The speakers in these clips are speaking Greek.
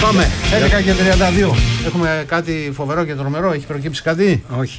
Πάμε. 11 και 32. Έχουμε κάτι φοβερό και τρομερό, έχει προκύψει κάτι? Όχι.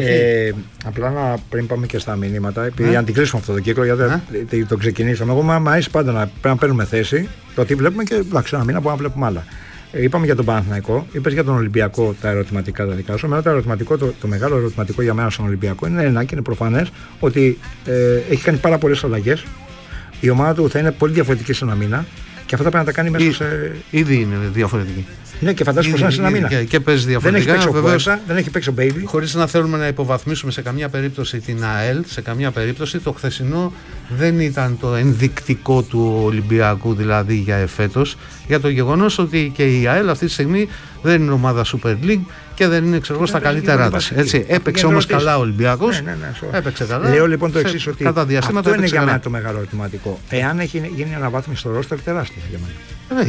Απλά πριν πάμε και στα μηνύματα, επειδή αν την κλείσουμε αυτό το κύκλο, γιατί το ξεκινήσαμε. Εγώ μου αρέσει πάντα να πρέπει να παίρνουμε θέση. Το τι βλέπουμε και εντάξει, ένα μήνα που να βλέπουμε άλλα. Είπαμε για τον Παναθηναϊκό, είπες για τον Ολυμπιακό τα ερωτηματικά τα δικά σου. Εμένα το ερωτηματικό, το μεγάλο ερωτηματικό για μένα στον Ολυμπιακό είναι ένα και είναι προφανές ότι έχει κάνει πάρα πολλές αλλαγές. Η ομάδα του θα είναι πολύ διαφορετική σε ένα μήνα και αυτά πρέπει να τα κάνει μέσα σε. Ήδη είναι διαφορετική. Ναι, και φαντάζομαι πως είναι σε ένα μήνα. Και παίζει διαφορετικά. Δεν έχει παίξει ο Μπέιλι. Χωρίς να θέλουμε να υποβαθμίσουμε σε καμία περίπτωση την ΑΕΛ, σε καμία περίπτωση το χθεσινό δεν ήταν το ενδεικτικό του Ολυμπιακού, δηλαδή για εφέτος, για το γεγονός ότι και η ΑΕΛ αυτή τη στιγμή δεν είναι ομάδα Super League και δεν είναι στα καλύτερά της. Έπαιξε όμως καλά ο Ολυμπιακός. Έπαιξε καλά. Λέω λοιπόν το εξής, ότι αυτό είναι για μένα το μεγάλο ερωτηματικό. Εάν έχει γίνει αναβάθμιση στο ρόστερ, τεράστια για μένα.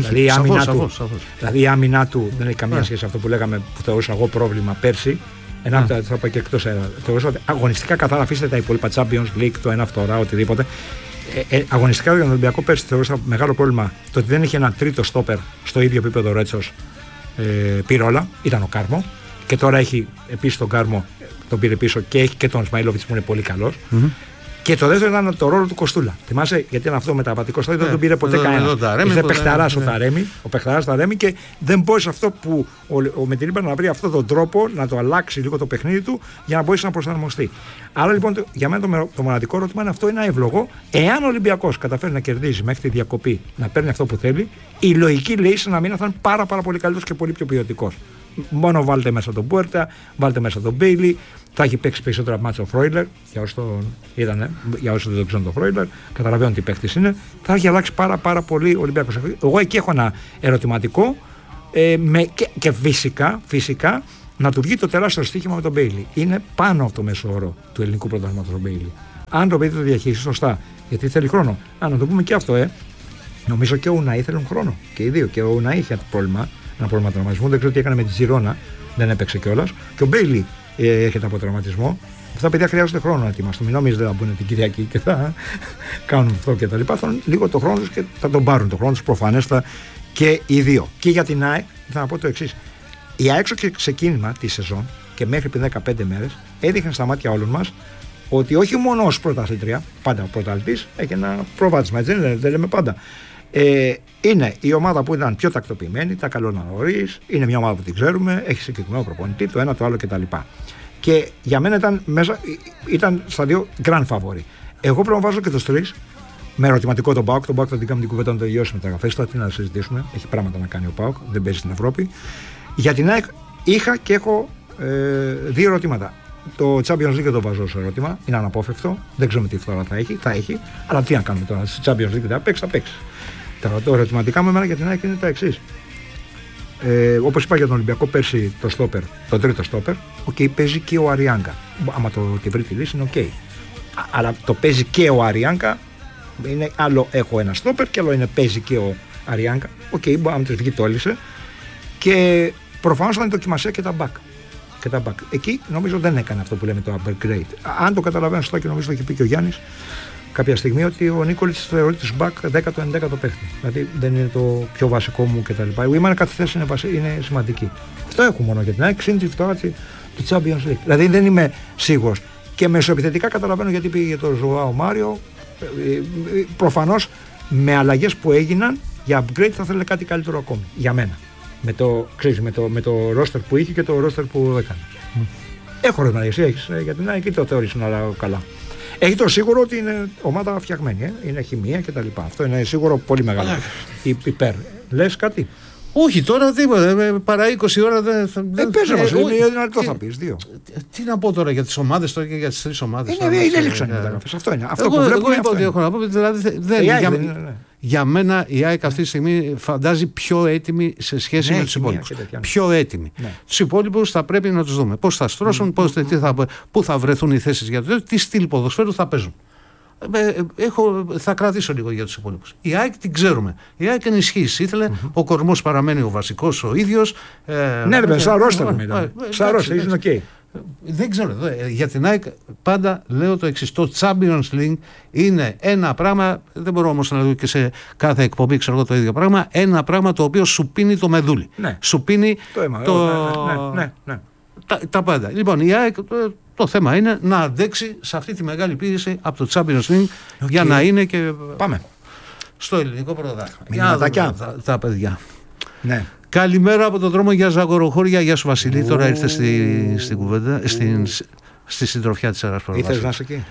Δηλαδή η άμυνά του δεν έχει καμία σχέση με αυτό που λέγαμε, που θεωρούσα εγώ πρόβλημα πέρσι. Θα πω και εκτός αέρα. Θεωρούσα ότι αγωνιστικά καθαρά, αφήστε τα υπόλοιπα Champions League, το ένα φθορά, οτιδήποτε. Αγωνιστικά για τον Ολυμπιακό πέρσι θεωρούσα μεγάλο πρόβλημα το ότι δεν είχε ένα τρίτο στόπερ στο ίδιο επίπεδο Ρέτσος Πυρόλα, ήταν ο Κάρμο. Και τώρα έχει επίσης τον Κάρμο, τον πήρε πίσω και έχει και τον Σμαΐλοβιτς που είναι πολύ καλός. Και το δεύτερο ήταν το ρόλο του Κοστούλα. Θυμάσαι, γιατί είναι αυτό μεταβατικό στάδιο, δεν τον πήρε ποτέ κανένα. Ήρθε παιχταράς ο Ταρέμι και δεν μπορούσε αυτό που ο Μετιλίμπα να βρει αυτόν τον τρόπο να το αλλάξει λίγο το παιχνίδι του για να μπορέσει να προσαρμοστεί. Άρα λοιπόν για μένα το μοναδικό ερώτημα είναι αυτό, είναι εύλογο. Εάν ο Ολυμπιακός καταφέρει να κερδίζει μέχρι τη διακοπή, να παίρνει αυτό που θέλει, η λογική λέει σε ένα μήνα θα είναι πάρα πολύ καλύτερος και πολύ πιο ποιοτικός. Μόνο βάλτε μέσα τον Πουέρτα, βάλτε μέσα τον Μπέιλι. Θα έχει παίξει περισσότερα μάτσα ο Φρόιλερ, για όσοι δεν το ξέρουν τον Φρόιλερ, καταλαβαίνουν τι παίκτης είναι. Θα έχει αλλάξει πάρα πολύ ο Ολυμπιακός. Εγώ εκεί έχω ένα ερωτηματικό και φυσικά να του βγει το τεράστιο στοίχημα με τον Μπέιλι. Είναι πάνω από το μέσο όρο του ελληνικού πρωταθλήματος ο Μπέιλι. Αν το παιδί το διαχειριστεί σωστά, γιατί θέλει χρόνο. Να το πούμε και αυτό, νομίζω και ο Ουναή θέλουν χρόνο. Και οι δύο. Και ο Ουναή είχε ένα πρόβλημα τραυματισμού. Δεν ξέρω τι έκανε με τη Ζιρόνα, δεν έπαιξε κιόλας. Και ο Μπέιλι έρχεται από τραυματισμό. Αυτά τα παιδιά χρειάζονται χρόνο να ετοιμαστούν. Μην νομίζετε θα μπουν την Κυριακή και θα κάνουν αυτό και τα λοιπά. Θα έχουν λίγο το χρόνο τους και θα τον πάρουν το χρόνο τους προφανέστα και οι δύο. Και για την ΑΕΚ θα πω το εξής. Η ΑΕΚ στο ξεκίνημα τη σεζόν και μέχρι πριν 15 μέρες έδειχνε στα μάτια όλων μας ότι όχι μόνο ως πρωταθλήτρια, πάντα ο πρωταθλητής έχει ένα προβάδισμα. Δεν λέμε πάντα. Είναι η ομάδα που ήταν πιο τακτοποιημένη, τα καλώνα νωρίς, είναι μια ομάδα που την ξέρουμε, έχει συγκεκριμένο προπονητή, το ένα, το άλλο κτλ. Και για μένα ήταν στα δύο grand favori. Εγώ πρέπει να βάζω και τους τρεις με ερωτηματικό τον ΠΑΟΚ. Τον ΠΑΟΚ θα την κάνουμε την κουβέντα να τελειώσει με τα καφέ. Τώρα τι να συζητήσουμε, έχει πράγματα να κάνει ο ΠΑΟΚ, δεν παίζει στην Ευρώπη. Για την ΑΕΚ είχα και έχω δύο ερωτήματα. Το Champions League δεν το βάζω ως ερώτημα, είναι αναπόφευκτο, δεν ξέρουμε τι φθορά θα έχει, αλλά τι να κάνουμε τώρα, στη Champions League θα παίξει. Το ερωτηματικά μου εμένα για την ΑΕΚ είναι τα εξής. Όπως είπα για τον Ολυμπιακό πέρσι το στόπερ, το τρίτο στόπερ, παίζει και ο Αριάγκα. Άμα και βρει τη λύση είναι οκ. Αλλά το παίζει και ο Αριάγκα, είναι άλλο έχω ένα στόπερ και άλλο είναι παίζει και ο Αριάγκα. Άμα τη βγει τόλισε. Και προφανώς θα είναι δοκιμασία και τα back. Εκεί νομίζω δεν έκανε αυτό που λέμε το upgrade. Αν το καταλαβαίνω σωστά και νομίζω το έχει πει και ο Γιάννης κάποια στιγμή, ότι ο Νίκολιτς θεωρεί τους back 10ο-11ο παίχτη. Δηλαδή δεν είναι το πιο βασικό μου κτλ. Η κάθε θέση είναι σημαντική. Αυτό έχω μόνο για την ΑΕΚ, είναι τη φθορά του Champions League. Δηλαδή δεν είμαι σίγουρος. Και μεσοεπιθετικά καταλαβαίνω γιατί πήγε για τον Ζωάο Μάριο. Προφανώς με αλλαγές που έγιναν για upgrade θα θέλει κάτι καλύτερο ακόμη. Για μένα. Με το roster που είχε και το roster που έκανε. Έχω ρωτήσει, εσύ έχεις για την ΑΕΚ ή το θεωρείς καλά? Έχει το σίγουρο ότι είναι ομάδα φτιαγμένη, είναι χημεία κτλ. Αυτό είναι σίγουρο πολύ μεγάλο. Υπέρ. Λες κάτι? Όχι, τώρα τίποτα. Παρά 20 ώρα δεν παίζει μας. Το θα πεις δύο. Τι να πω τώρα για τις ομάδες τώρα και για τις τρεις ομάδες? Είναι λήξαν οι μεταγραφές. Αυτό είναι. Αυτό που βλέπουμε. Εγώ είπα ότι έχω να πω. Δηλαδή για μένα η ΑΕΚ αυτή τη στιγμή φαντάζει πιο έτοιμη σε σχέση με τους υπόλοιπους. Πιο έτοιμη. Τους υπόλοιπους θα πρέπει να τους δούμε. Πώς θα στρώσουν, πού θα βρεθούν οι θέσεις για το τι στυλ ποδοσφαίρου θα παίζουν. Θα κρατήσω λίγο για τους υπόλοιπους. Η ΑΕΚ την ξέρουμε. Η ΑΕΚ ενισχύσει. Ήθελε, ο κορμός παραμένει ο βασικός, ο ίδιος. Ναι, σαν ρόστερ μετά. Σαν ρόστερ, είναι οκ. Δεν ξέρω. Για την ΑΕΚ πάντα λέω το εξής. Το Champions League είναι ένα πράγμα, δεν μπορώ όμως να λέω και σε κάθε εκπομπή ξέρω εγώ το ίδιο πράγμα, ένα πράγμα το οποίο σου πίνει το μεδούλι. Ναι. Σου πίνει τα πάντα. Λοιπόν, η ΑΕΚ το θέμα είναι να αντέξει σε αυτή τη μεγάλη πίεση από το Champions League για να είναι και πάμε στο ελληνικό πρωτάθλημα. Μηνυματάκια. Τα παιδιά. Ναι. Καλημέρα από τον δρόμο για Ζαγοροχώρια. Γεια σου Βασιλή. Τώρα ήρθε στην κουβέντα, στη συντροφιά της Αέρας Προβάσης. Ήθελες να είσαι εκεί.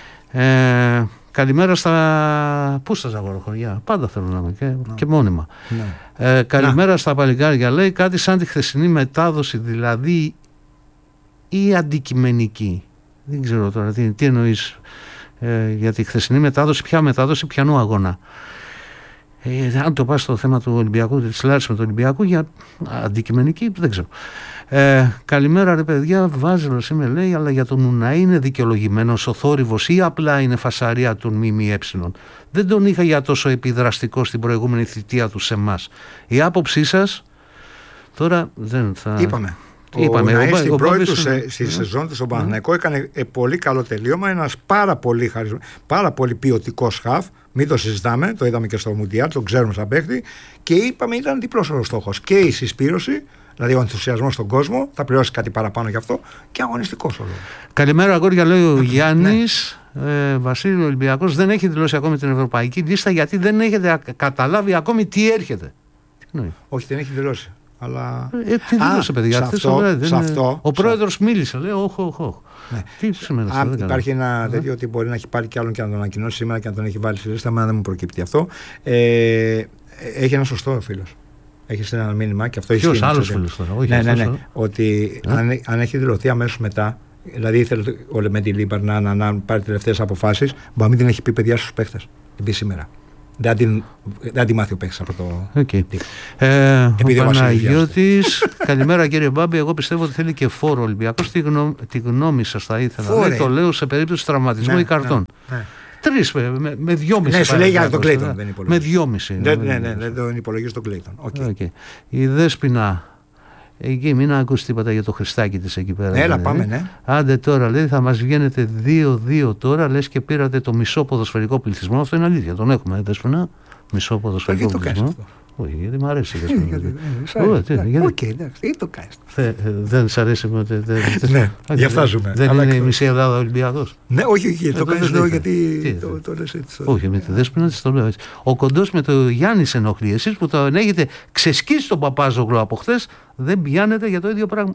Καλημέρα Πού στα Ζαγοροχώρια. Πάντα θέλω να είμαι και μόνιμα. Ναι. Καλημέρα στα παλικάρια. Λέει κάτι σαν τη χθεσινή μετάδοση, δηλαδή ή αντικειμενική. Δεν ξέρω τώρα τι εννοείς για τη χθεσινή μετάδοση. Ποια μετάδοση, ποιανού αγώνα. Αν το πας στο θέμα του Ολυμπιακού, της Λάρης με τον Ολυμπιακό, για αντικειμενική, δεν ξέρω. Καλημέρα ρε παιδιά, Βάζελος είμαι λέει, αλλά για τον Ουναή είναι δικαιολογημένος ο θόρυβος ή απλά είναι φασαρία των ΜΜΕ. Δεν τον είχα για τόσο επιδραστικό στην προηγούμενη θητεία του σε εμάς. Η άποψή σας, τώρα δεν θα... Είπαμε. Ο Ναής στην πρώτη του στη σεζόν του στον Παναθηναϊκό έκανε πολύ καλό τελείωμα, ένας πάρα πολύ ποιοτικός χαφ, μην το συζητάμε, το είδαμε και στο Μουντιάλ, το ξέρουμε σαν παίχτη, και είπαμε ήταν διπλός ο στόχος, και η συσπήρωση, δηλαδή ο ενθουσιασμός στον κόσμο, θα πληρώσει κάτι παραπάνω γι' αυτό, και αγωνιστικός όλο. Καλημέρα αγόρια, λέει ο Γιάννης. Βασίλειο, ο Ολυμπιακός δεν έχει δηλώσει ακόμη την ευρωπαϊκή λίστα γιατί δεν έχετε καταλάβει ακόμη τι έρχεται. Όχι, δεν έχει δηλώσει. Αλλά... τι δήλωσε παιδιά, ο πρόεδρος μίλησε, λέει όχι. Ναι. Τι σημαίνει αυτό? Αν υπάρχει ένα τέτοιο ότι μπορεί να έχει πάρει κι άλλον και να τον ανακοινώσει σήμερα και να τον έχει βάλει στη λίστα, δεν μου προκύπτει αυτό. Έχει ένα σωστό φίλος. Έχει ένα μήνυμα και αυτό έχει ποιος άλλος φίλος τώρα? Όχι, ναι. Ότι αν έχει δηλωθεί αμέσως μετά, δηλαδή ήθελε ο Μεντιλίμπαρ να πάρει τελευταίες αποφάσεις, μπορεί να μην την έχει πει παιδιά στους παίχτες. Την πει σήμερα. Δεν τη μάθει ο παίκτης από το... Ο Παναγιώτης, καλημέρα κύριε Μπάμπη, εγώ πιστεύω ότι θέλει και φόρο Ολυμπιακός, τη γνώμη σας θα ήθελα. Δεν το λέω σε περίπτωση τραυματισμού ή καρτών. 3 με 2,5. Ναι, σου λέει για τον Κλέιτον. Με 2,5. Δεν τον υπολογίζει τον Κλέιτον. Η Δέσποινα, εκεί μην ακούς τίποτα για το Χριστάκι της εκεί πέρα. Έλα πάμε, ναι. Άντε τώρα λέει θα μας βγαίνετε 2-2 τώρα, λες και πήρατε το μισό ποδοσφαιρικό πληθυσμό. Αυτό είναι αλήθεια, τον έχουμε, Δέσποινα. Μισό ποδοσφαιρικό πληθυσμό. Όχι, γιατί μου αρέσει. Οκ, εντάξει, ή το κάνεις. Δεν σ' αρέσει. Ναι, διαφτάζουμε. Δεν είναι η μισή Ελλάδα Ολυμπιακός? Ναι, όχι, το κάνεις εδώ γιατί το λες έτσι. Όχι, με τη Δέσποινα της το λέω έτσι. Ο Κοντός με το Γιάννη σε ενοχλεί. Εσείς που τον έχετε ξεσκίσει τον Παπάζογλου από χθες, δεν πιάνετε για το ίδιο πράγμα.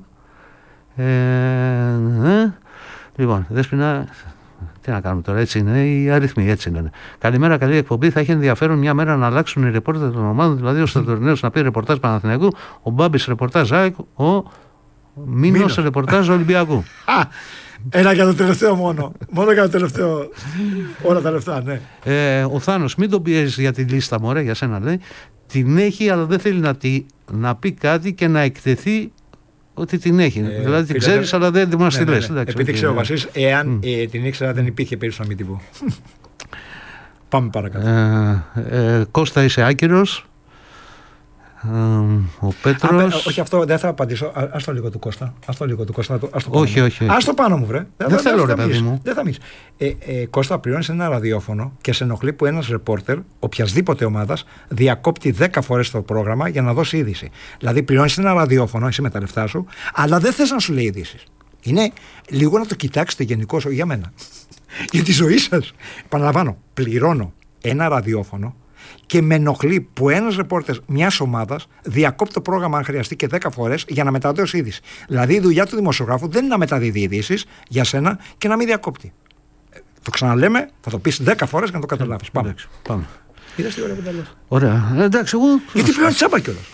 Λοιπόν, Δέσποινα... Τι να κάνουμε τώρα, έτσι είναι, οι αριθμοί έτσι είναι. Καλημέρα, καλή εκπομπή. Θα έχει ενδιαφέρον μια μέρα να αλλάξουν οι ρεπόρτερ των ομάδων. Δηλαδή, ο Στρατορινέος να πει ρεπορτάζ Παναθηναϊκού, ο Μπάμπης ρεπορτάζ ΑΕΚ, ο Μίνος ρεπορτάζ Ολυμπιακού. Ένα για το τελευταίο μόνο. Μόνο για το τελευταίο. Όλα τα λεφτά, ναι. Ο Θάνος, μην τον πιέζεις για τη λίστα, μωρέ, για σένα λέει. Την έχει, αλλά δεν θέλει να πει κάτι και να εκτεθεί ότι την έχει. Δηλαδή την ξέρεις, αλλά δεν μας τη λες. Επειδή ξέρω ο Βασίλης, εάν την ήξερα, δεν υπήρχε περίπτωση να μην την πω. Πάμε παρακάτω. Κώστα, είσαι άκυρος. Ο Πέτρος. Όχι, αυτό δεν θα απαντήσω. Ας το λίγο του Κώστα. Όχι. Ας το πάνω μου, βρε. Δεν θέλω, ρε παιδί μου. Δεν θα μεις. Κώστα, πληρώνεις ένα ραδιόφωνο και σε ενοχλεί που ένας ρεπόρτερ οποιασδήποτε ομάδας διακόπτει 10 φορές το πρόγραμμα για να δώσει είδηση. Δηλαδή, πληρώνεις ένα ραδιόφωνο, εσύ με τα λεφτά σου, αλλά δεν θες να σου λέει ειδήσεις. Είναι λίγο να το κοιτάξετε γενικώς, για μένα. Για τη ζωή σας. Επαναλαμβάνω, πληρώνω ένα ραδιόφωνο και με ενοχλεί που ένας ρεπόρτερ μιας ομάδας διακόπτει το πρόγραμμα αν χρειαστεί και 10 φορές για να μεταδώσει είδηση. Δηλαδή η δουλειά του δημοσιογράφου δεν είναι να μεταδίδει ειδήσεις για σένα και να μην διακόπτει. Το ξαναλέμε, θα το πεις 10 φορές για να το καταλάβεις. Πάμε. Είδες τι ωραία που τα λες. Ωραία. Εντάξει, εγώ... Γιατί πληρώνεις τσάμπα κιόλας.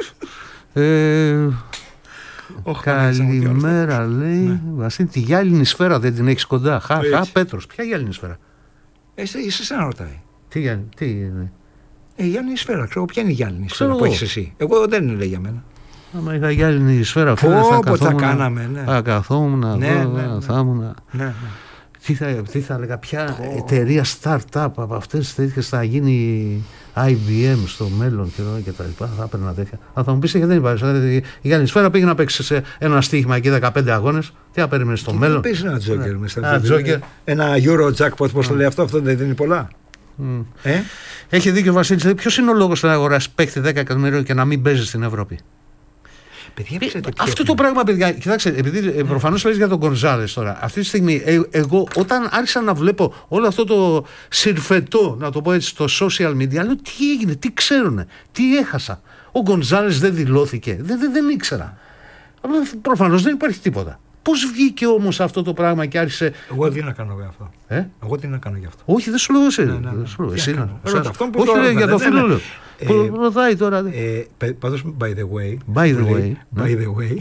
Καλημέρα λέει. Βασίλη, τη γυάλινη σφαίρα δεν την έχεις κοντά? Πέτρος, ποια γυάλινη σφαίρα? Εσύ σαν ρωτάει. Τι είναι? Η γυάλινη σφαίρα, ξέρω ποια είναι η γυάλινη σφαίρα που έχεις εσύ. Εγώ δεν είναι λέει για μένα. Άμα είχα γυάλινη σφαίρα, θα κάναμε, ναι. Θα καθόμουν, θα ήμουν. Τι θα έλεγα, ποια εταιρεία startup από αυτές τέτοιες θα γίνει IBM στο μέλλον και τα λοιπά, θα έπαιρνα τέτοια. Αλλά θα μου πεις γιατί δεν υπάρχει. Η Γιάννη Σφαίρα πήγε να παίξει σε ένα στοίχημα εκεί 15 αγώνες. Τι θα περίμενε στο μέλλον. Παίζει ένα τζόκερ μέσα. Ένα Euro Jackpot, πώς το λέει αυτό δεν δίνει πολλά. Έχει δίκιο ο Βασίλης. Ποιος είναι ο λόγος να αγοράσει παίκτη 10 εκατομμυρίων και να μην παίζει στην Ευρώπη. Αυτό το πράγμα, παιδιά, κοιτάξτε, επειδή προφανώς λες για τον Γκονζάλες τώρα, αυτή τη στιγμή, εγώ όταν άρχισα να βλέπω όλο αυτό το συρφετό, να το πω έτσι, στο social media, λέω τι έγινε, τι ξέρουνε, τι έχασα. Ο Γκονζάλες δεν δηλώθηκε, δεν ήξερα. Προφανώς δεν υπάρχει τίποτα. Πώς βγήκε όμως αυτό το πράγμα και άρχισε. Εγώ τι να κάνω για αυτό. Εγώ τι να κάνω για αυτό. Όχι, δεν σου λέω εσύ. Όχι, για το φίλο λέω. Που ρωτάει τώρα. Πάντως, by the way,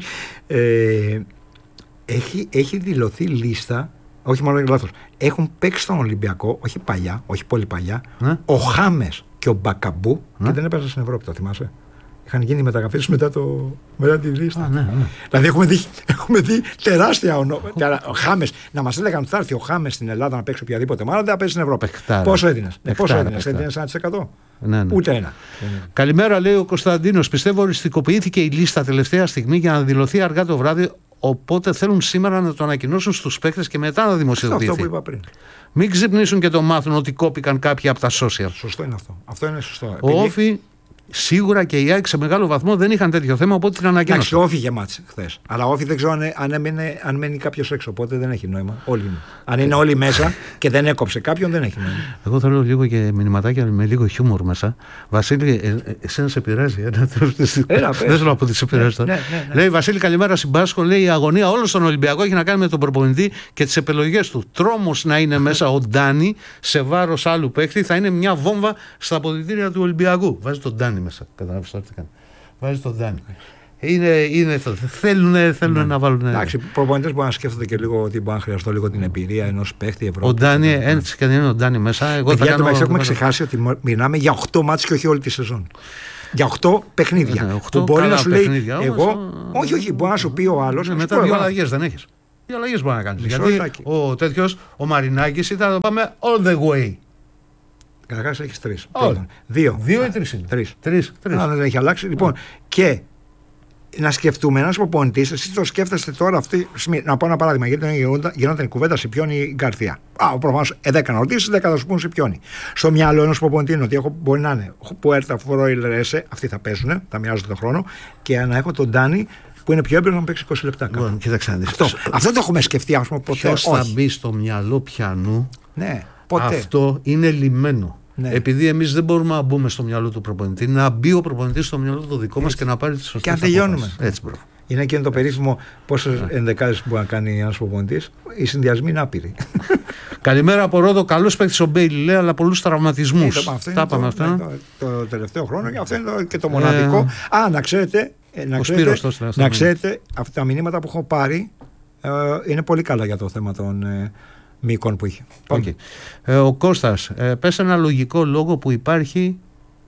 έχει δηλωθεί λίστα. Όχι, μάλλον λάθος. Έχουν παίξει στον Ολυμπιακό, όχι παλιά, όχι πολύ παλιά, ο Χάμες και ο Μπακαμπού και δεν έπαιζαν στην Ευρώπη, το θυμάσαι. Είχαν γίνει μεταγραφές μετά τη λίστα. Δηλαδή έχουμε δει τεράστια ονόματα. Ο Χάμες, να μας έλεγαν ότι θα έρθει ο Χάμες στην Ελλάδα να παίξει οποιαδήποτε ομάδα, δεν θα παίξει στην Ευρώπη. Πόσο έδινες? Έδινες 1%? Ούτε ένα. Καλημέρα, λέει ο Κωνσταντίνος. Πιστεύω οριστικοποιήθηκε η λίστα τελευταία στιγμή για να δηλωθεί αργά το βράδυ. Οπότε θέλουν σήμερα να το ανακοινώσουν στους παίκτες και μετά να δημοσιοποιηθεί. Αυτό που είπα πριν. Μην ξυπνήσουν και το μάθουν ότι κόπηκαν κάποιοι από τα social. Σωστό είναι αυτό. Αυτό είναι σωστό. Ο Όφη. Σίγουρα και οι ΑΕΚ σε μεγάλο βαθμό δεν είχαν τέτοιο θέμα, οπότε την ανακοίνωσαν. Εντάξει, Όφη γεμάτσε χθες. Αλλά Όφη δεν ξέρω αν μένει κάποιος έξω, οπότε δεν έχει νόημα. Όλοι είναι. Αν είναι όλοι μέσα και δεν έκοψε κάποιον, δεν έχει νόημα. Εγώ θέλω λίγο και μηνυματάκια με λίγο χιούμορ μέσα. Βασίλη, εσένα σε πειράζει. Δεν θέλω να πω ότι σε πειράζει τώρα. Λέει Βασίλη, καλημέρα Συμπάσκο. Λέει η αγωνία όλο στον Ολυμπιακό έχει να κάνει με τον προπονητή και τις επιλογές του. Τρόμος να είναι μέσα ο Ντάνι σε βάρος άλλου παίκτη θα είναι μια βόμβα στα αποδυτήρια του Ολυμπιακού. Βάζει τον Ντάνι μέσα. Καταλάβεις τώρα τι κάνει. Βάζει τον Ντάνι. Θέλουν να βάλουν. Εντάξει, προπονητές μπορούν να σκέφτονται και λίγο ότι μπορεί να χρειαστώ λίγο την εμπειρία ενός παίχτη Ευρώπη. Ο Ντάνι, έτσι και δεν είναι ο Ντάνι μέσα. Έχουμε ξεχάσει ότι μιλάμε για 8 μάτς και όχι όλη τη σεζόν. Για 8 παιχνίδια. Που μπορεί να σου λέει εγώ. Όχι, μπορεί να σου πει ο άλλος. Μετά 2 αλλαγές δεν έχεις. 2 αλλαγές μπορεί να κάνεις. Γιατί ο Μαρινάκης ήταν να πάμε all the way. Καταρχάς έχεις 3. 2 ή 3 είναι. 3. Αν δεν έχει αλλάξει. Λοιπόν, και να σκεφτούμε ένας προπονητής, εσείς το σκέφτεστε τώρα αυτή. Να πω ένα παράδειγμα, γιατί γινόταν η κουβέντα Σιπιόνι ή Γκαρθία. Προφανώς 10 να ρωτήσεις, 10 θα σου πούν Σιπιόνι. Στο μυαλό ενός προπονητή είναι ότι μπορεί να είναι Πουέρτα, Φρόιλ, Ρέσε, αυτοί θα παίζουν, θα μοιράζονται τον χρόνο, και να έχω τον Ντάνι που είναι πιο έμπειρος να παίξει 20 λεπτά. Αυτό το έχουμε σκεφτεί, ας πούμε, ποτέ. Ποιος θα μπει στο μυαλό πιανού. Ναι. Ποτέ. Αυτό είναι λυμμένο. Ναι. Επειδή εμείς δεν μπορούμε να μπούμε στο μυαλό του προπονητή, να μπει ο προπονητής στο μυαλό το δικό μας και να πάρει τις σωστές αποφάσεις. Και αν τελειώνουμε. Έτσι, μπρο. Είναι και το περίφημο πόσες ενδεκάδες μπορεί να κάνει ένας προπονητής. Οι συνδυασμοί είναι άπειροι. Καλημέρα από Ρόδο. Καλός παίκτης ο Μπέιλι, λέει, αλλά πολλούς τραυματισμούς. Τα είπαμε αυτά. Το τελευταίο χρόνο και αυτό είναι και το μοναδικό. Να ξέρετε, αυτά τα μηνύματα που έχω πάρει είναι πολύ καλά για το θέμα των μυϊκών που είχε. Okay. Ο Κώστας, πες ένα λογικό λόγο που υπάρχει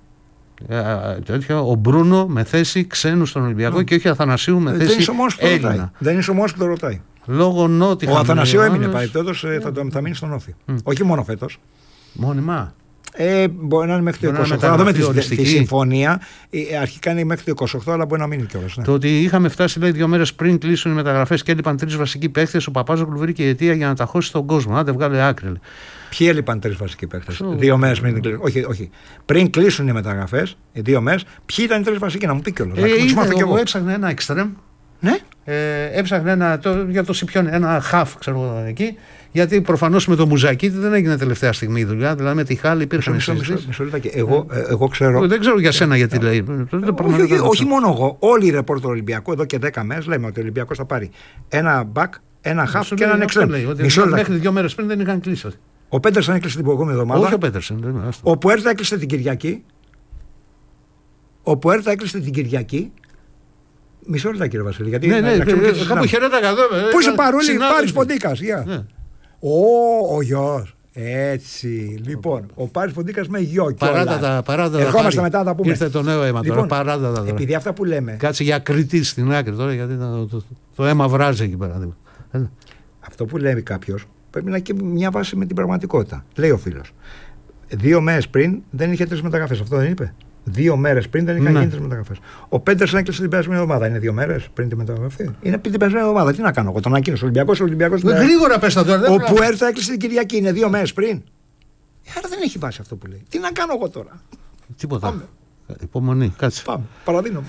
ο Μπρούνο με θέση ξένου στον Ολυμπιακό και όχι Αθανασίου με θέση Έλληνα. Δεν είσαι ο μόνος που το ρωτάει. Λόγω Νότιχαμ. Ο Αθανασίου έμεινε παρεπτόντως, θα μείνει στον Όφη. Όχι μόνο φέτος. Μόνιμα. Μπορεί να είναι μέχρι το 28. Θα δούμε τη συμφωνία. Αρχικά είναι μέχρι το 28, αλλά μπορεί να μείνει κιόλας. Ναι. Το ότι είχαμε φτάσει, λέει, 2 μέρες πριν κλείσουν οι μεταγραφές και έλειπαν 3 βασικοί παίκτες, ο Παπάζογλου βρήκε η αιτία για να τα χώσει στον κόσμο. Να δεν βγάλει άκρη. Ποιοι έλειπαν 3 βασικοί παίκτες? 2 μέρες πριν κλείσουν. Όχι. Πριν κλείσουν οι μεταγραφές, 2 μέρες, ποιοι ήταν οι 3 βασικοί, να μου πει κιόλας. Εγώ έψαχνα ένα εξτρέμ. Ναι. Έψαχνα για το Σιπιόνι, ένα χαφ, ξέρω εγώ εκεί. Γιατί προφανώς με το Μουζακίτη δεν έγινε τελευταία στιγμή η δουλειά. Δηλαδή με τη Χάλη υπήρχαν συζητήσεις. Εγώ ξέρω. Δεν ξέρω για σένα γιατί λέει. Όχι μόνο εγώ. Όλοι οι ρεπόρτερ του Ολυμπιακού εδώ και 10 μέρες λέμε ότι ο Ολυμπιακός θα πάρει ένα μπακ, ένα χαφ και έναν εξτρέμ. Μέχρι 2 μέρες πριν δεν είχαν κλείσει. Ο Πέτερσεν έκλεισε την προηγούμενη εβδομάδα. Όχι ο Πέτερσεν. Ο Πουέρτα έκλεισε την Κυριακή. Μισό λεπτά, κύριε Βασίλη. Γιατί κάπου χαιρέτακα εδώ. Πού είσαι Παρούλη, Πάρης Ποντίκας. Ο γιος. Έτσι. Λοιπόν, ο Πάρης Ποντίκας με γιο. Παράτα. Ερχόμαστε μετά να τα πούμε. Ήρθε το νέο αίμα τώρα. Παράτα τώρα. Επειδή αυτά που λέμε. Κάτσε για κριτή στην άκρη τώρα, γιατί το αίμα βράζει εκεί πέρα. Αυτό που λέει κάποιος Πρέπει να έχει μια βάση με την πραγματικότητα. Λέει ο φίλος. 2 μέρες πριν δεν είχε 3 μεταγραφές. Αυτό δεν είπε? 2 μέρες πριν δεν είχαν γίνει 3 μεταγραφές. Ο Πέντερσον έκλεισε την περασμένη εβδομάδα. Είναι 2 μέρες πριν τη μεταγραφή? Είναι την περασμένη εβδομάδα. Τι να κάνω εγώ? Τον ανακοίνωσε ο Ολυμπιακός. Γρήγορα πες τα τώρα. Ο Πουέρτα έκλεισε την Κυριακή. Είναι 2 μέρες πριν. Άρα δεν έχει βάση αυτό που λέει. Τι να κάνω εγώ τώρα? Τίποτα. Υπομονή, κάτσε. Πάμε. Παραδίνομαι.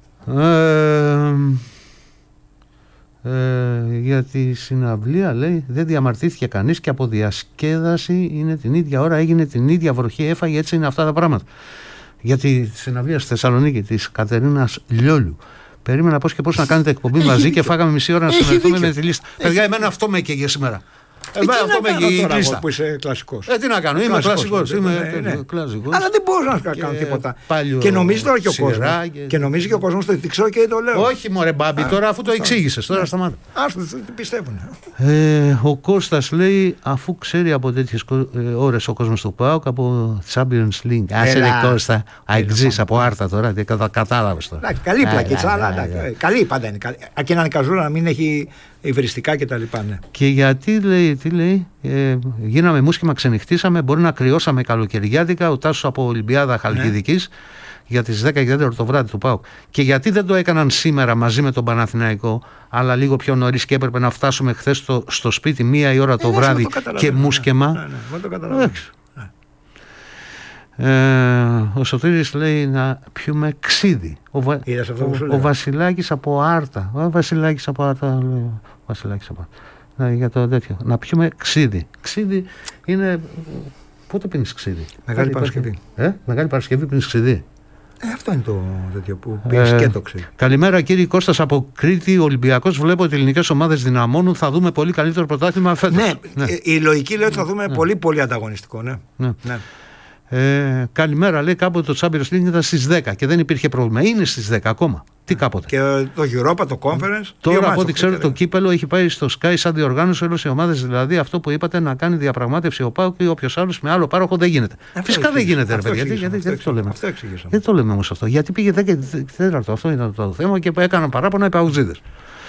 Για τη συναυλία λέει δεν διαμαρτύρθηκε κανείς και από διασκέδαση είναι την ίδια ώρα, έγινε την ίδια βροχή, έφαγε, έτσι είναι αυτά τα πράγματα. Για τη συναυλία στη Θεσσαλονίκη της Κατερίνας Λιόλου, περίμενα πώς και πώς να κάνετε εκπομπή μαζί και φάγαμε μισή ώρα να συναντηθούμε με τη λίστα. Παιδιά, εμένα αυτό με έκαιγε σήμερα. Αυτό με η λίστα. Που είσαι κλασικός. Τι να κάνω, είμαι κλασικός. Αλλά δεν μπορώ να κάνω τίποτα. Και νομίζει τώρα και ο κόσμος. Και νομίζει και ο κόσμος το ξέρω και το λέω. Όχι μωρέ Μπάμπη, τώρα αφού το εξήγησες, τώρα σταμάτα. Ας το πιστεύουν. Ο Κώστας λέει, αφού ξέρει από τέτοιες ώρες ο κόσμος του ΠΑΟΚ, από Champions League. Άσε ρε Κώστα, αεξής από Άρτα τώρα, κατάλαβες τώρα. Καλή πλακίτσα, καλή πάντα είναι. Και να είναι καζούρα, να μην έχει υβριστικά κτλ. Και γιατί λέει, τι λέει, γίναμε μουσκεμα, ξενυχτήσαμε, μπορεί να κρυώσαμε καλοκαιριάτικα, ο Τάσος από Ολυμπιάδα Χαλκιδικής για τις 10 και 4 το βράδυ του ΠΑΟΚ. Και γιατί δεν το έκαναν σήμερα μαζί με τον Παναθηναϊκό, αλλά λίγο πιο νωρίς και έπρεπε να φτάσουμε χθες στο σπίτι 1 η ώρα το βράδυ και μουσκεμα. Δεν το καταλαβαίνω. Ο Σωτήρης λέει να πιούμε ξύδι. Ο Βασιλάκης από Άρτα. Για το τέτοιο. Να πιούμε ξύδι. Ξύδι είναι. Πότε πίνεις ξύδι? Μεγάλη Παρασκευή. Μεγάλη Παρασκευή πίνεις ξύδι. Αυτό είναι το τέτοιο που πίνεις και το ξύδι. Καλημέρα κύριε Κώστας από Κρήτη. Ο Ολυμπιακός, βλέπω ότι οι ελληνικές ομάδες δυναμώνουν. Θα δούμε πολύ καλύτερο πρωτάθλημα φέτος. Ναι, η λογική λέει ότι θα δούμε πολύ πολύ ανταγωνιστικό. Ναι. Καλημέρα, λέει, κάποτε το Champions League ήταν στις 10 και δεν υπήρχε πρόβλημα. Είναι στις 10 ακόμα. Τι κάποτε. Και το Europa, το Conference. Τώρα, από ό,τι ξέρω, το κύπελο έχει πάει στο Sky σαν διοργάνωση όλες οι ομάδες. Δηλαδή, αυτό που είπατε να κάνει διαπραγμάτευση ο ΠΑΟΚ ή όποιος άλλος με άλλο πάροχο δεν γίνεται. Φυσικά δεν γίνεται, ρε παιδιά. Γιατί το λέμε. Γιατί το λέμε όμως αυτό? Γιατί πήγε 10 και 4, αυτό ήταν το θέμα και έκαναν παράπονα οι παουτζίδες.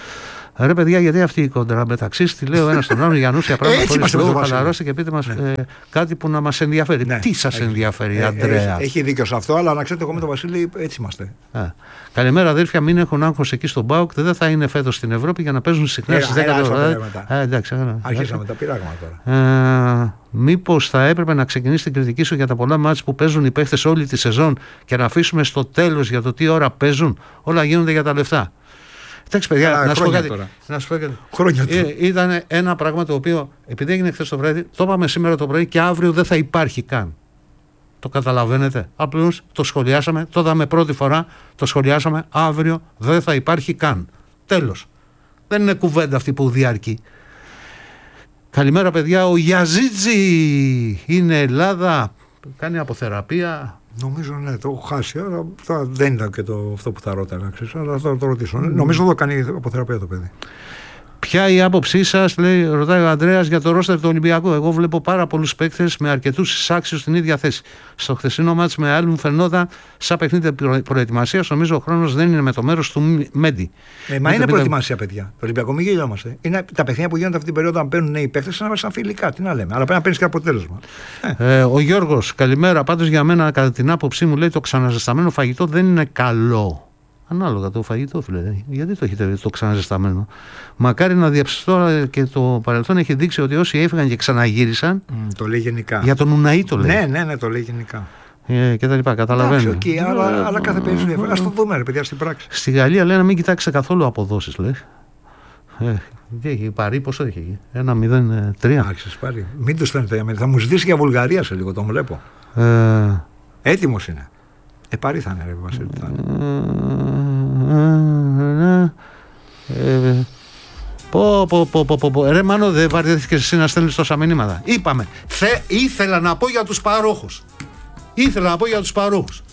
Ρε παιδιά, γιατί αυτή η κόντρα μεταξύ τη λέω ένα στον άλλον για νούσια πράγματα χωρίς λόγο, χαλαρώστε και πείτε μας κάτι που να μας ενδιαφέρει. Τι σας ενδιαφέρει, Αντρέα? Έχει δίκιο σε αυτό, αλλά να ξέρετε, εγώ με τον Βασίλη έτσι είμαστε. Καλημέρα, αδέρφια, μην έχουν άγχος εκεί στον ΠΑΟΚ. Δεν θα είναι φέτος στην Ευρώπη για να παίζουν συχνά στις 10 το βράδυ. Αρχίσαμε τα πειράγματα τώρα. Μήπως θα έπρεπε να ξεκινήσει την κριτική σου για τα πολλά μάτς που παίζουν οι παίχτες όλη τη σεζόν και να αφήσουμε στο τέλος για το τι ώρα παίζουν? Όλα γίνονται για τα λεφτά. Εντάξει, παιδιά, να σου πω κάτι. Ήταν ένα πράγμα το οποίο, επειδή έγινε χθες το βράδυ, το είπαμε σήμερα το πρωί και αύριο δεν θα υπάρχει καν. Το καταλαβαίνετε? Απλώς το σχολιάσαμε, το είδαμε πρώτη φορά, το σχολιάσαμε, αύριο δεν θα υπάρχει καν. Τέλος. Δεν είναι κουβέντα αυτή που διαρκεί. Καλημέρα, παιδιά. Ο Γιαζίτζι είναι Ελλάδα. Κάνει αποθεραπεία. Νομίζω ναι, το έχω χάσει. Αλλά δεν ήταν και αυτό που θα ρώταγα, αλλά θα το ρωτήσω. Νομίζω το κάνει αποθεραπεία το παιδί. Ποια η άποψή σας, λέει, ρωτάει ο Ανδρέας, για το ρόστερ του Ολυμπιακού? Εγώ βλέπω πάρα πολλούς παίκτες με αρκετούς εισάξιους στην ίδια θέση. Στο χθεσινό μάτς με άλλοι μου φαινόταν σαν παιχνίδι προετοιμασίας. Νομίζω ο χρόνος δεν είναι με το μέρος του Μέντι. Μα είναι προετοιμασία, παιδιά. Το Ολυμπιακό, μην γελιόμαστε. Είναι τα παιχνίδια που γίνονται αυτή την περίοδο, αν παίρνουν νέοι παίκτες, σαν φιλικά. Τι να λέμε. Αλλά πρέπει να παίρνει και αποτέλεσμα. Ο Γιώργος, καλημέρα. Πάντως για μένα, κατά την άποψή μου, λέει, το ξαναζεσταμένο φαγητό δεν είναι καλό. Ανάλογα το φαγητό, φίλε. Γιατί το έχετε το ξαναζεσταμένο? Μακάρι να διαψευστώ, και το παρελθόν έχει δείξει ότι όσοι έφυγαν και ξαναγύρισαν. Το λέει γενικά. Για τον Ουναή το λέει. Ναι, το λέει γενικά. Και τα λοιπά, καταλαβαίνω. Αλλά κάθε περίπτωση διαφέρει. Ας το δούμε, ρε παιδιά, στην πράξη. Στη Γαλλία λέει να μην κοιτάξει καθόλου αποδόσεις, λέει. Τι έχει πάρει, πόσο έχει εκεί? 1-0-3. Άρχισες πάλι. Μην το στέλνετε, θα μου ζητήσει για Βουλγαρία σε λίγο, τον βλέπω. Έτοιμος είναι. Πάρει θα είναι, ρε Βασίλη. Ρε Μάνο, δεν βαρεθήκες εσύ να στέλνεις τόσα μηνύματα? Είπαμε, ήθελα να πω για τους παρόχους.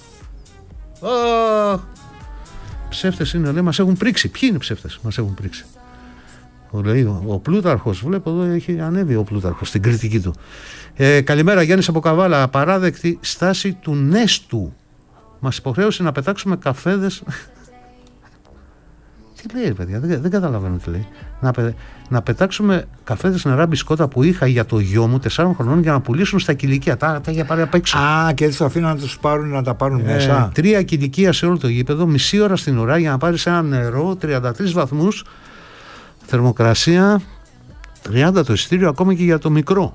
Ψεύτες είναι, λέει, μας έχουν πρίξει. Ποιοι είναι ψεύτες, μας έχουν πρίξει? Ο Πλούταρχος, βλέπω εδώ έχει ανέβει ο Πλούταρχος στην κριτική του. Καλημέρα, Γιάννης από Καβάλα. Απαράδεκτη στάση του Νέστου. Μας υποχρέωσε να πετάξουμε καφέδες. Τι Τι λέει, παιδιά, δεν καταλαβαίνω τι λέει. Να πετάξουμε καφέδες, νερά, μπισκότα που είχα για το γιο μου 4 χρονών για να πουλήσουν στα κηλικεία. Τα είχε πάρει απ' έξω. Και έτσι το αφήνω να τα πάρουν μέσα. 3 κηλικεία σε όλο το γήπεδο, μισή ώρα στην ουρά για να πάρεις ένα νερό, 33 βαθμούς, θερμοκρασία, 30 το εισιτήριο ακόμα και για το μικρό.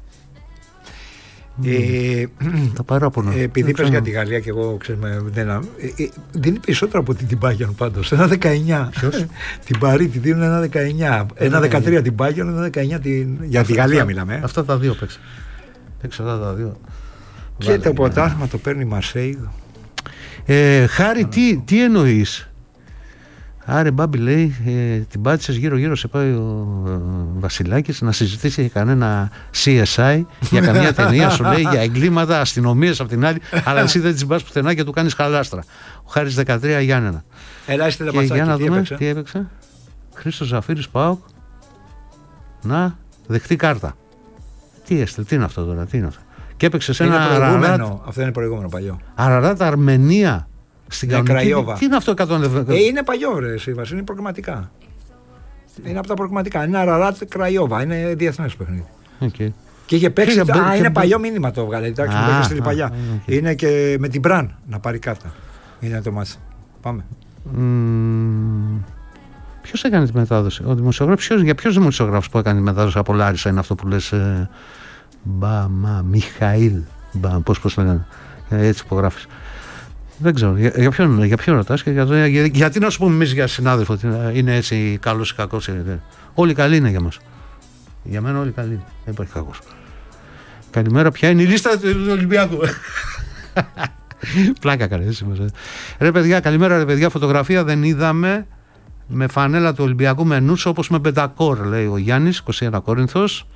Τα παράπονα. Επειδή είπες για τη Γαλλία και εγώ δίνει περισσότερο από την Bayern πάντως. Ένα 19. Ποιος? Την Παρί τη δίνουν ένα 19. Ένα 13 την Bayern, ένα 19 για τη Γαλλία μιλάμε. Αυτά τα δύο παίξε. Παίξε αυτά τα δύο. Και το πρωτάθλημα το παίρνει η Μαρσέιγ. Χάρη, τι εννοείς? Άρε Μπάμπη, λέει, την πάτησες γύρω-γύρω, σε πάει ο Βασιλάκης να συζητήσει για κανένα CSI, για καμιά ταινία, σου λέει, για εγκλήματα, αστυνομίες απ' την άλλη, αλλά εσύ δεν τις πας πουθενά και του κάνεις χαλάστρα. Ο Χάρης 13 Γιάννενα. Ελάχιστε τα ματσάκια. Για να δούμε έπαιξε. τι έπαιξε. Χρήστος Ζαφύρης, ΠΑΟΚ. Να δεχτεί κάρτα. Τι είναι αυτό τώρα, τι είναι αυτό? Και έπαιξε σε ένα Αραράτ. Αυτό είναι προηγούμενο παλιό. Αραράτ Αρμενία. Στην κανονική. Τι είναι αυτό 110? Είναι παλιό, ρε Σύβας, είναι προγραμματικά. Είναι από τα προγραμματικά. Είναι Αραράτ Κραϊόβα, είναι διεθνές παιχνίδι. Okay. Και είχε παίξει. Είναι παλιό μήνυμα το βγάλε. Εντάξει, μου το είχε στείλει παλιά. Okay. Είναι και με την Μπραν να πάρει κάρτα. Είναι το μάτς. Πάμε. Ποιος έκανε τη μετάδοση? Ο δημοσιογράφος. Για ποιος δημοσιογράφος που έκανε τη μετάδοση από Λάρισα είναι αυτό που λες? Μιχαήλ. Πώς λέγανε. Έτσι υπογράφεις. Δεν ξέρω. Για ποιον ρωτάς και γιατί να σου πούμε εμείς για συνάδελφο ότι είναι έτσι καλός ή κακός? Όλοι καλοί είναι για μας. Για μένα όλοι καλοί. Δεν υπάρχει κακός. Καλημέρα, ποια είναι η λίστα του Ολυμπιακού? Πλάκα κάνεις σήμερα. Ρε παιδιά, καλημέρα ρε παιδιά. Φωτογραφία δεν είδαμε με φανέλα του Ολυμπιακού με νους όπως με πεντακόρ, λέει ο Γιάννης, 21 Κόρινθος.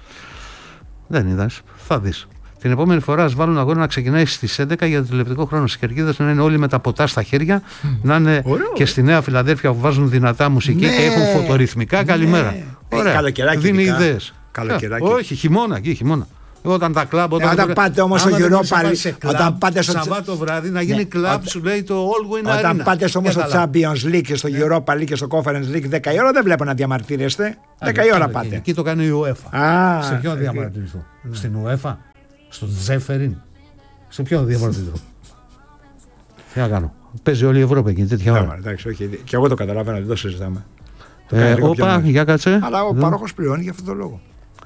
Δεν είδας. Θα δεις. Την επόμενη φορά ας βάλουν αγώνα να ξεκινάει στις 11 για το τηλεοπτικό χρόνο. Στις κερκίδες να είναι όλοι με τα ποτά στα χέρια, να είναι και στη Νέα Φιλαδέλφια που βάζουν δυνατά μουσική και έχουν φωτορυθμικά. Καλημέρα. Ωραία. Δίνει ιδέες. Όχι, χειμώνα εκεί, χειμώνα. Όταν τα κλαμπ, όταν πάτε όμως στο Europa League, όταν πάτε στο Σαββάτο βράδυ να γίνει κλαμπ, σου λέει το All Win Arena. Όταν πάτε όμως στο Champions League και στο Europa League και στο Conference League 10 η ώρα δεν βλέπω να διαμαρτύρεστε. 10 η ώρα πάτε. Εκεί το κάνει η UEFA. Σε ποιον διαμαρτυρηθώ? Στην UEFA? Στο Τζέφεριν? Σε ποιον διαμαρτυρηθώ? Τι να κάνω? Παίζει όλη η Ευρώπη εκεί τέτοια ώρα. Εντάξει, και εγώ το καταλαβαίνω, δεν το συζητάμε. Όπα, για κάτσε. Αλλά ο πάροχος πληρώνει για αυτόν τον λόγο.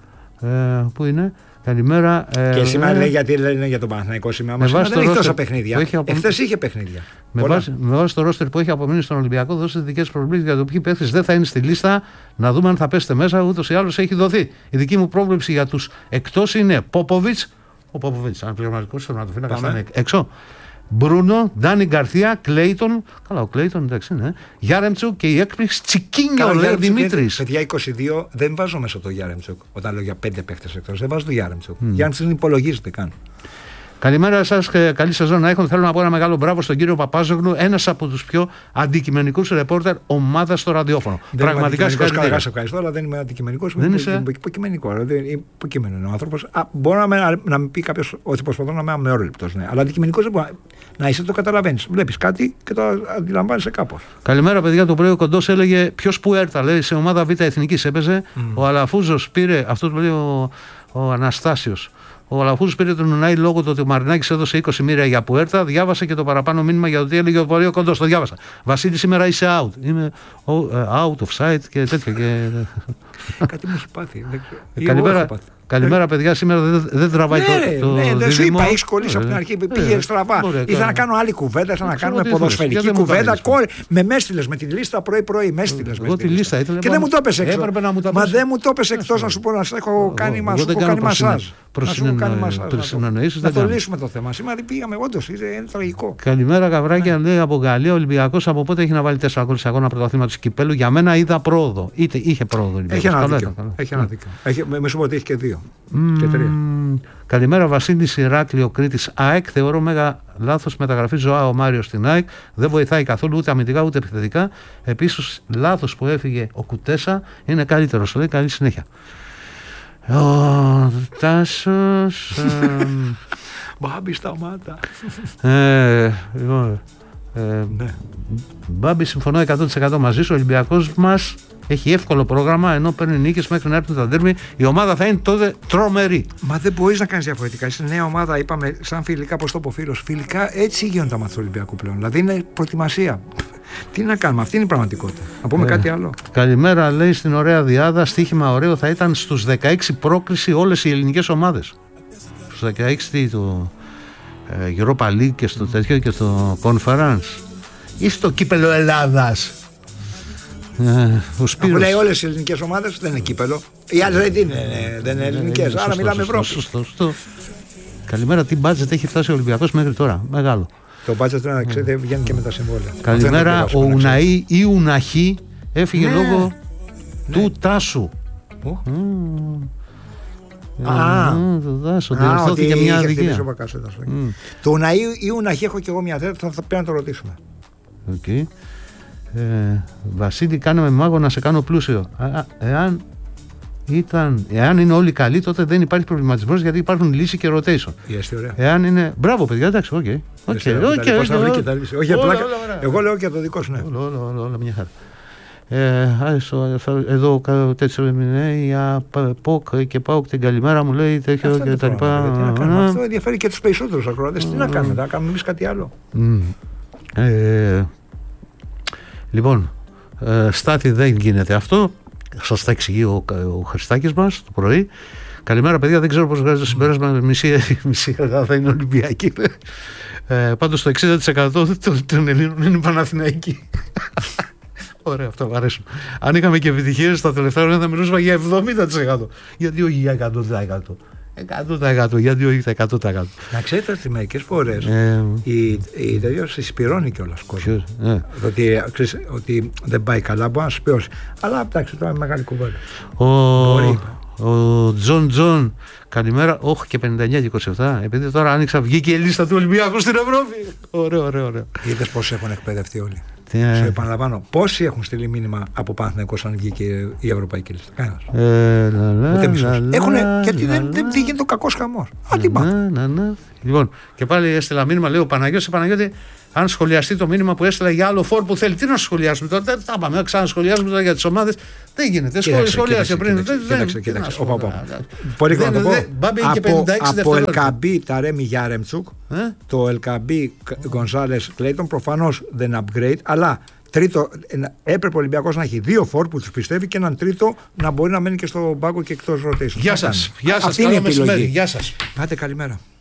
Πού είναι? Καλημέρα. Και σήμερα λέει γιατί λένε για τον Παναθηναϊκό σήμερα. Μας δεν έχει τόσα παιχνίδια. Εχθές είχε παιχνίδια. Με βάση το ρόστερ που έχει απομείνει στον Ολυμπιακό, δώστε δικές προβλήσεις για το ποιοι παίκτες δεν θα είναι στη λίστα. Να δούμε αν θα πέσετε μέσα. Ούτως ή άλλως έχει δοθεί. Η δική μου πρόβλεψη για τους εκτός είναι Πόποβιτς. Ο Πόποβιτς, αν πληρωματικός θέλω να το φύλακα, θα είναι έξω. Μπρούνο, Ντάνι Γκαρθία, Κλέιτον. Καλά, ο Κλέιτον εντάξει είναι. Γιάρεμτσουκ και η έκπληξη Τσικίνιο, λέει Δημήτρης. Παιδιά 22 δεν βάζω μέσα το Γιάρεμτσουκ. Όταν λέω για 5 παίχτες εκτός, δεν βάζω το Γιάρεμτσουκ. Γιάρεμτσουκ δεν υπολογίζεται καν. Καλημέρα σας και καλή σεζόν να έχουν. Θέλω να πω ένα μεγάλο μπράβο στον κύριο Παπάζογλου, ένας από τους πιο αντικειμενικούς ρεπόρτερ ομάδας στο ραδιόφωνο. Δεν πραγματικά συγχαρητήρια. Σε ευχαριστώ, αλλά δεν είμαι αντικειμενικός. Δεν είσαι υποκειμενικό. Υποκείμενο είναι ο άνθρωπος. Μπορεί να με πει κάποιος ότι προσπαθώ να είμαι αμεόρληπτος. Ναι. Αλλά αντικειμενικός δεν μπορεί να είσαι, το καταλαβαίνεις. Βλέπεις κάτι και το αντιλαμβάνεσαι κάπως. Καλημέρα, παιδιά. Το πρωί ο Κοντός έλεγε ποιος που έρθα. Λέει σε ομάδα Β' Εθνικής έπαιζε. Ο Αλαφούζος πήρε, αυτό το λέει ο Αναστάσιος. Ο Αλαφούζος πήρε τον Ουνάη λόγω του ότι ο Μαρινάκης έδωσε 20 μοίρια για Πουέρτα. Διάβασε και το παραπάνω μήνυμα για το τι έλεγε ο Βορείο Κοντός. Το διάβασα. Βασίλη, σήμερα είσαι out. Είμαι out of sight και τέτοια. Κάτι μου έχει πάθει. Καλημέρα, παιδιά. Σήμερα δεν τραβάει το δίδυμο. Δεν σου είπα, έχεις κολλήσει από την αρχή. Πήγε στραβά. Ήθελα να κάνω άλλη κουβέντα, ήθελα να κάνουμε ποδοσφαιρική κουβέντα. Με μέστηλες με τη λίστα πρωί-πρωί. Μέστηλες. Εγώ τη λίστα ήθελα. Και δεν μου το έπεσε εκτός. Μα δεν μου το έπεσε εκτός να σου πω να σου έχω κάνει μασάζ. Να το λύσουμε το θέμα. Σήμερα πήγαμε, όντως είναι τραγικό. Καλημέρα, Γαβράκια. Λέει από Γαλλία, ο Ολυμπιακός από πότε έχει να βάλει 4 γκολ σε αγώνα πρωταθλήματος Κυπέλλου? Για μένα είδα πρόοδο. Είχε πρόοδο. Έχει ένα δίκιο. Με σου πω ότι έχει και 2 και 3. Καλημέρα, Βασίλης Ηράκλειο, Κρήτης, ΑΕΚ. Θεωρώ μέγα λάθος μεταγραφή Ζωά ο Μάριος στην ΑΕΚ. Δεν βοηθάει καθόλου ούτε αμυντικά ούτε επιθετικά. Επίσης, λάθος που έφυγε ο Κουτέσα. Είναι καλύτερος. Λέει καλή συνέχεια. Ο Τάσος. Μπάμπη, σταμάτα. Ναι. Μπάμπη, συμφωνώ 100% μαζί σου. Ο Ολυμπιακός μας έχει εύκολο πρόγραμμα, ενώ παίρνει νίκες μέχρι να έρθουν τα ντέρμπι. Η ομάδα θα είναι τότε τρομερή. Μα δεν μπορείς να κάνεις διαφορετικά. Είσαι νέα ομάδα, είπαμε, σαν φιλικά, πώς το πω φίλος. Φιλικά έτσι γίνονται τα μάτια του Ολυμπιακού πλέον. Δηλαδή είναι προετοιμασία. Τι να κάνουμε, αυτή είναι η πραγματικότητα. Να πούμε κάτι άλλο. Καλημέρα, λέει στην ωραία διάδα. Στοίχημα ωραίο θα ήταν στους 16 πρόκριση όλες οι ελληνικές ομάδες. Στους 16 το Europa League και στο τέτοιο και στο Conference. Ή στο κύπελο Ελλάδας. Αφού λέει όλες οι ελληνικές ομάδες δεν είναι κύπελο. Οι άλλες δεν είναι ελληνικές. Άρα μιλάμε Ευρώπη. Σωστό. Καλημέρα, τι μπάτζετ έχει φτάσει ο Ολυμπιακός μέχρι τώρα? Μεγάλο. Το μπάτζετ τώρα να ξέρετε βγαίνει και με τα συμβόλαια. Καλημέρα, ο Ουναή ή Ουναχή έφυγε λόγω του Τάσου. Το Τάσο, διορθώθηκε μια αδικία. Το Ουναή ή Ουναχή έχω και εγώ μια θέση, θα πρέπει να το ρωτήσουμε. Οκ. Βασίλη, κάνε με μάγο να σε κάνω πλούσιο. Εάν είναι όλοι καλοί, τότε δεν υπάρχει προβληματισμός, γιατί υπάρχουν λύση και rotation. Εάν είναι. Μπράβο, παιδιά, εντάξει, οκ. Πώς θα βρει και τα λύση. Όχι, απλά. Εγώ λέω και το δικό σου, ναι. Όλα μια χαρά. Εδώ τέτοιο για ΠΟΚ και ΠΑΟΚ την καλημέρα μου λέει τέτοιο και τα λοιπά. Αυτό ενδιαφέρει και τους περισσότερους ακροατές. Τι να κάνουμε, να κάνουμε εμείς κάτι άλλο. Λοιπόν, Στάθη, δεν γίνεται αυτό. Σας τα εξηγεί ο Χριστάκης μας το πρωί. Καλημέρα, παιδιά. Δεν ξέρω πώς βγάζει το συμπέρασμα. Μισή Ελλάδα θα είναι Ολυμπιακή. Πάντως το 60% των Ελλήνων είναι Παναθηναϊκοί. Ωραία, αυτό μου αρέσουν. Αν είχαμε και επιτυχίες στα τελευταία χρόνια θα μιλούσαμε για 70%. Γιατί όχι για 100%. 100%, γιατί όχι τα 100%. Να ξέρετε ότι μερικές φορές η τέτοια συσπηρώνει κιόλας κόσμο. Ότι δεν πάει καλά, μπορεί να συσπηρώσει. Αλλά εντάξει, τώρα είναι μεγάλη κουβέντα. Ο Τζον, καλημέρα. Όχι και 59-27. Επειδή τώρα άνοιξα, βγήκε η λίστα του Ολυμπιακού στην Ευρώπη. Ωραίο. Είδες πώς έχουν εκπαιδευτεί όλοι. Σου επαναλαμβάνω, πόσοι έχουν στείλει μήνυμα από Παναθηναϊκό αν βγήκε η ευρωπαϊκή λίστα? Κανένας. Ούτε μισός. Γιατί δεν γίνεται ο κακός χαμός. Λοιπόν, και πάλι έστειλα μήνυμα, λέει ο Παναγιώτη, αν σχολιαστεί το μήνυμα που έστειλα για άλλο φόρ που θέλει, τι να σχολιάσουμε τώρα? Τα πάμε, να ξανασχολιάσουμε τώρα για τις ομάδες. Δεν γίνεται. Σχολιάσε πριν. Κοίταξε. Πολύ γρήγορα να το πω. Από Ελκαμπή Ταρέμι Γιάρεμτσουκ, το Ελκαμπή Γκονζάλες Κλέιτον προφανώς δεν upgrade, αλλά τρίτο, έπρεπε ο Ολυμπιακός να έχει δύο φόρ που τους πιστεύει και έναν τρίτο να μπορεί να μένει και στο πάγκο και εκτός rotation. Γεια σας. Αυτή είναι η επιλογή. Άντε, καλημέρα.